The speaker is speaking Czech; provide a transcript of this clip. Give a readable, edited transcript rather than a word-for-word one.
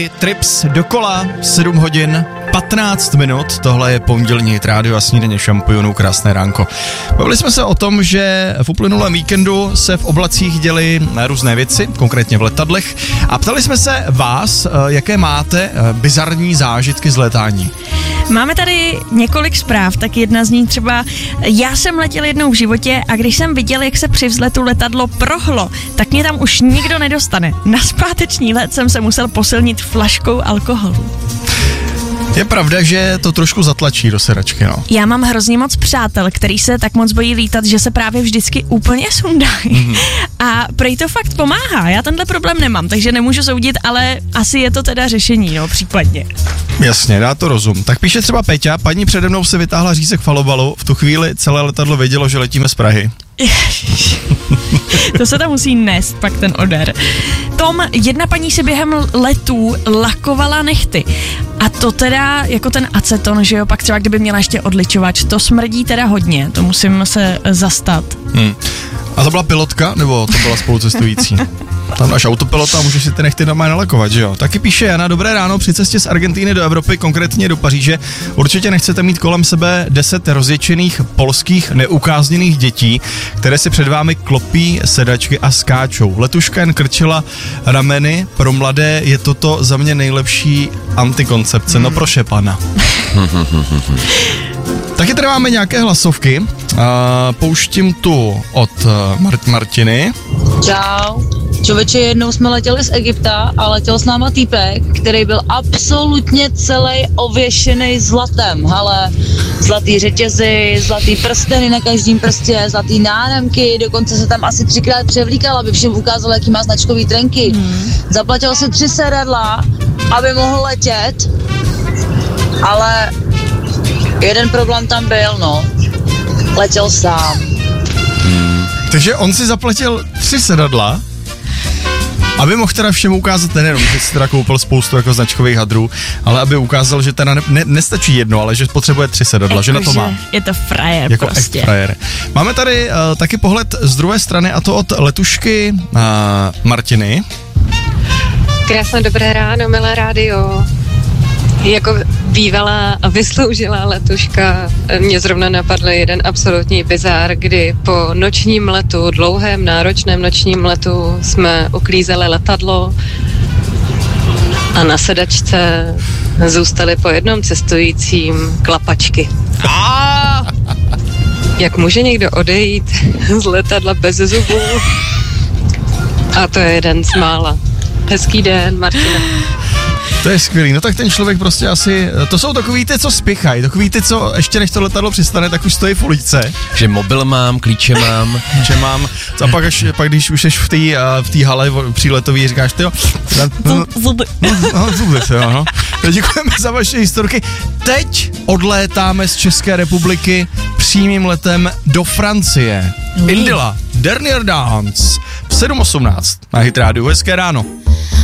Trips dokola, 7 hodin, 15 minut, tohle je pondělní Hit Radio a snídaně šampionů, krásné ránko. Bavili jsme se o tom, že v uplynulém víkendu se v oblacích děly různé věci, konkrétně v letadlech, a ptali jsme se vás, jaké máte bizarní zážitky z létání. Máme tady několik zpráv, tak jedna z nich třeba: já jsem letěl jednou v životě a když jsem viděl, jak se při vzletu letadlo prohlo, tak mě tam už nikdo nedostane. Na zpáteční let jsem se musel posilnit flaškou alkoholu. Je pravda, že to trošku zatlačí do sedačky, no. Já mám hrozně moc přátel, který se tak moc bojí lítat, že se právě vždycky úplně sundají. A prej to fakt pomáhá. Já tenhle problém nemám, takže nemůžu soudit, ale asi je to teda řešení, no, případně. Jasně, dá to rozum. Tak píše třeba Peťa, paní přede mnou se vytáhla řízek falobalu, v tu chvíli celé letadlo vědělo, že letíme z Prahy. To se tam musí nést, pak ten odar. Tom, jedna paní si během letů lakovala nehty. A to teda jako ten aceton, že jo, pak třeba kdyby měla ještě odličovač, to smrdí teda hodně, to musím se zastat. A to byla pilotka, nebo to byla spolucestující? Tam máš autopilota a můžeš si ty nechty normálně nalakovat, že jo? Taky píše Jana, dobré ráno, při cestě z Argentíny do Evropy, konkrétně do Paříže, určitě nechcete mít kolem sebe 10 rozječených polských neukázněných dětí, které si před vámi klopí sedačky a skáčou. Letuška jen krčila rameny, pro mladé je toto za mě nejlepší antikoncepce, no prošepana. Taky tady máme nějaké hlasovky, pouštím tu od Martiny. Čau. Člověče, jednou jsme letěli z Egypta a letěl s náma týpek, který byl absolutně celý ověšený zlatem. Hele, zlatý řetězy, zlatý prsteny na každém prstě, zlatý náramky, dokonce se tam asi 3krát převlíkal, aby všem ukázal, jaký má značkový trenky. Zaplatil si 3 sedadla, aby mohl letět, ale jeden problém tam byl, no. Letěl sám. Takže on si zaplatil 3 sedadla, aby mohl teda všem ukázat, nejenom, že si teda koupil spoustu jako značkových hadrů, ale aby ukázal, že teda nestačí jedno, ale že potřebuje 3 sedadla, že na to má. Je to frajer jako prostě. Frajer. Máme tady taky pohled z druhé strany, a to od letušky Martiny. Krásné dobré ráno, milé rádio. Jako bývalá a vysloužilá letuška mě zrovna napadl jeden absolutní bizár, kdy po nočním letu, dlouhém náročném nočním letu jsme uklízeli letadlo a na sedačce zůstaly po jednom cestujícím klapačky. Jak může někdo odejít z letadla bez zubů? A to je jeden z mála. Hezký den, Martina. To je skvělý, no tak ten člověk prostě asi, to jsou takový ty, co spěchají, takový ty, co ještě než to letadlo přistane, tak už stojí v uličce. Že mobil mám, klíče mám. A pak když už jsi v té hale příletový, říkáš, tyjo, zuby, no. Děkujeme za vaše historky. Teď odlétáme z České republiky přímým letem do Francie. Indila, Dernier Dance, v 7:18 na Hit Radio. Hezké ráno.